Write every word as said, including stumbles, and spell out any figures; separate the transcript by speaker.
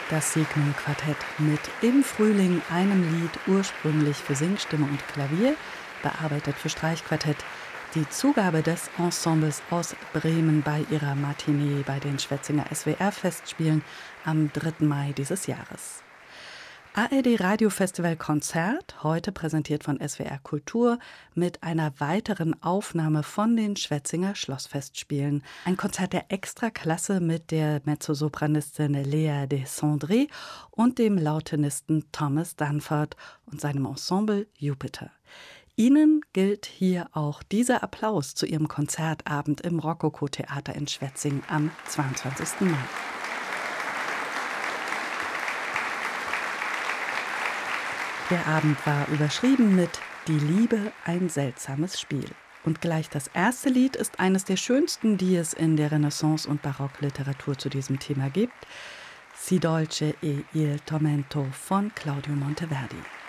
Speaker 1: Das Signum-Quartett mit Im Frühling, einem Lied ursprünglich für Singstimme und Klavier, bearbeitet für Streichquartett. Die Zugabe des Ensembles aus Bremen bei ihrer Matinee bei den Schwetzinger S W R-Festspielen am dritten Mai dieses Jahres. A R D Radiofestival Konzert, heute präsentiert von S W R Kultur mit einer weiteren Aufnahme von den Schwetzinger Schlossfestspielen. Ein Konzert der Extraklasse mit der Mezzosopranistin Lea Descendré und dem Lautenisten Thomas Dunford und seinem Ensemble Jupiter. Ihnen gilt hier auch dieser Applaus zu ihrem Konzertabend im Rokoko-Theater in Schwetzing am zweiundzwanzigsten Mai. Der Abend war überschrieben mit »Die Liebe, ein seltsames Spiel«. Und gleich das erste Lied ist eines der schönsten, die es in der Renaissance- und Barockliteratur zu diesem Thema gibt. Si dolce e il tormento von Claudio Monteverdi.